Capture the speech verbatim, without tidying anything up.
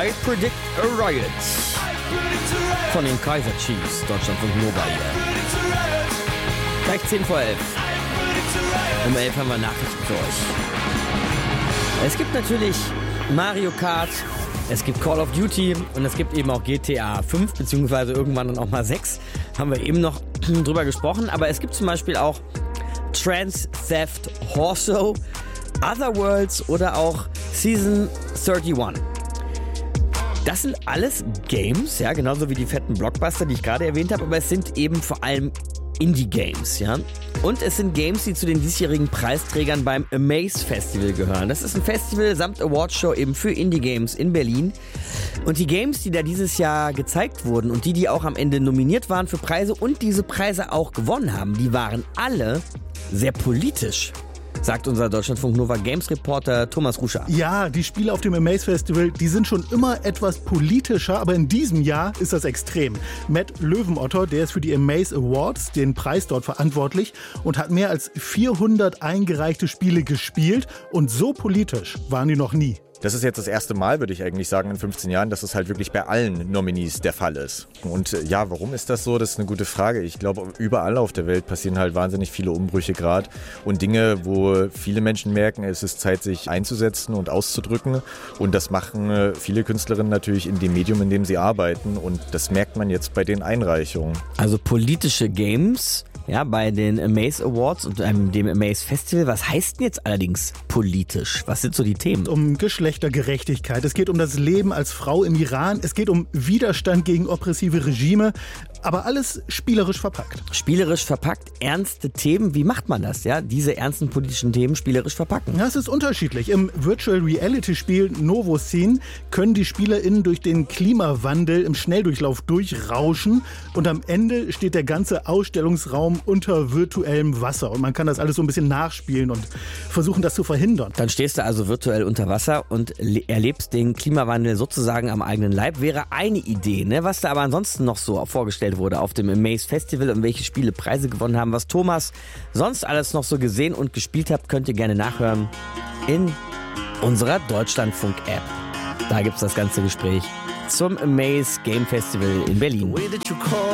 I Predict a Riot von den Kaiser Chiefs, Deutschlandfunk Nova hier. Gleich zehn vor elf. Um elf haben wir Nachrichten für euch. Es gibt natürlich Mario Kart, es gibt Call of Duty und es gibt eben auch G T A fünf, beziehungsweise irgendwann dann auch mal sechs. Haben wir eben noch drüber gesprochen. Aber es gibt zum Beispiel auch Trans Theft Auto, Otherworlds oder auch Season einunddreißig. Das sind alles Games, ja, genauso wie die fetten Blockbuster, die ich gerade erwähnt habe, aber es sind eben vor allem Indie-Games, ja. Und es sind Games, die zu den diesjährigen Preisträgern beim Amaze Festival gehören. Das ist ein Festival samt Awardshow eben für Indie-Games in Berlin. Und die Games, die da dieses Jahr gezeigt wurden und die, die auch am Ende nominiert waren für Preise und diese Preise auch gewonnen haben, die waren alle sehr politisch, sagt unser Deutschlandfunk Nova Games Reporter Thomas Ruscha. Ja, die Spiele auf dem Amaze Festival, die sind schon immer etwas politischer, aber in diesem Jahr ist das extrem. Matt Löwenotter, der ist für die Amaze Awards, den Preis dort verantwortlich und hat mehr als vierhundert eingereichte Spiele gespielt und so politisch waren die noch nie. Das ist jetzt das erste Mal, würde ich eigentlich sagen, in fünfzehn Jahren, dass es halt wirklich bei allen Nominees der Fall ist. Und ja, warum ist das so? Das ist eine gute Frage. Ich glaube, überall auf der Welt passieren halt wahnsinnig viele Umbrüche gerade und Dinge, wo viele Menschen merken, es ist Zeit, sich einzusetzen und auszudrücken. Und das machen viele Künstlerinnen natürlich in dem Medium, in dem sie arbeiten. Und das merkt man jetzt bei den Einreichungen. Also politische Games, ja, bei den Amaze Awards und ähm, dem Amaze Festival. Was heißt denn jetzt allerdings politisch? Was sind so die Themen? Um Geschlechtergerechtigkeit. Es geht um das Leben als Frau im Iran. Es geht um Widerstand gegen oppressive Regime. Aber alles spielerisch verpackt. Spielerisch verpackt, ernste Themen. Wie macht man das, ja? Diese ernsten politischen Themen spielerisch verpacken? Das ist unterschiedlich. Im Virtual Reality Spiel Novoscene können die SpielerInnen durch den Klimawandel im Schnelldurchlauf durchrauschen und am Ende steht der ganze Ausstellungsraum unter virtuellem Wasser und man kann das alles so ein bisschen nachspielen und versuchen, das zu verhindern. Dann stehst du also virtuell unter Wasser und le- erlebst den Klimawandel sozusagen am eigenen Leib. Wäre eine Idee, ne? Was da aber ansonsten noch so vorgestellt wurde auf dem Amaze Festival und welche Spiele Preise gewonnen haben, was Thomas sonst alles noch so gesehen und gespielt hat, könnt ihr gerne nachhören in unserer Deutschlandfunk-App. Da gibt's das ganze Gespräch zum Amaze Game Festival in Berlin.